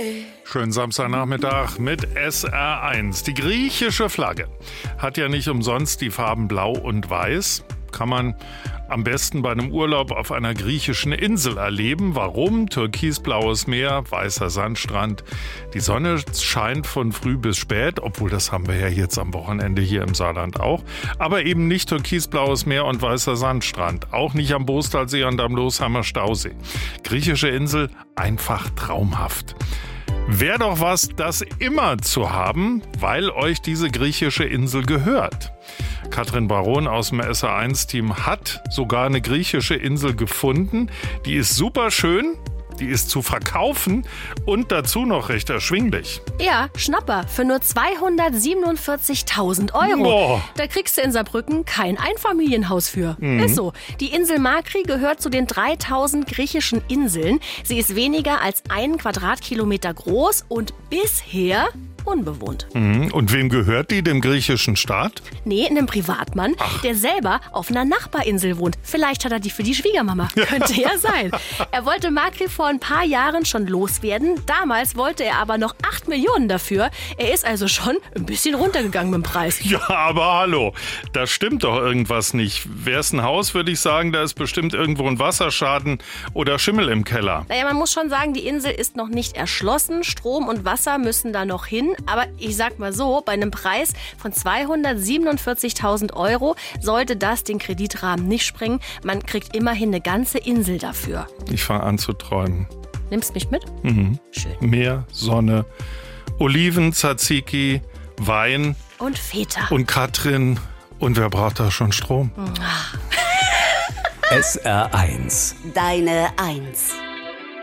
Schönen Samstagnachmittag mit SR1. Die griechische Flagge hat ja nicht umsonst die Farben Blau und Weiß. Kann man am besten bei einem Urlaub auf einer griechischen Insel erleben. Warum? Türkisblaues Meer, weißer Sandstrand. Die Sonne scheint von früh bis spät, obwohl das haben wir ja jetzt am Wochenende hier im Saarland auch. Aber eben nicht türkisblaues Meer und weißer Sandstrand. Auch nicht am Boostalsee und am Losheimer Stausee. Griechische Insel, einfach traumhaft. Wäre doch was, das immer zu haben, weil euch diese griechische Insel gehört. Katrin Baron aus dem SR1-Team hat sogar eine griechische Insel gefunden. Die ist super schön, die ist zu verkaufen und dazu noch recht erschwinglich. Ja, Schnapper für nur 247.000 Euro. Boah. Da kriegst du in Saarbrücken kein Einfamilienhaus für. Ist so. Die Insel Makri gehört zu den 3000 griechischen Inseln. Sie ist weniger als 1 Quadratkilometer groß und bisher unbewohnt. Und wem gehört die? Dem griechischen Staat? Nee, einem Privatmann, der selber auf einer Nachbarinsel wohnt. Vielleicht hat er die für die Schwiegermama. Könnte ja sein. Er wollte Makri vor ein paar Jahren schon loswerden. Damals wollte er aber noch 8 Millionen dafür. Er ist also schon ein bisschen runtergegangen mit dem Preis. Ja, aber hallo, da stimmt doch irgendwas nicht. Wäre es ein Haus, würde ich sagen, da ist bestimmt irgendwo ein Wasserschaden oder Schimmel im Keller. Naja, man muss schon sagen, die Insel ist noch nicht erschlossen. Strom und Wasser müssen da noch hin. Aber ich sag mal so, bei einem Preis von 247.000 Euro sollte das den Kreditrahmen nicht sprengen. Man kriegt immerhin eine ganze Insel dafür. Ich fange an zu träumen. Nimmst mich mit? Schön. Meer, Sonne, Oliven, Tzatziki, Wein Und Feta. und Katrin. Und wer braucht da schon Strom? SR1. Deine Eins.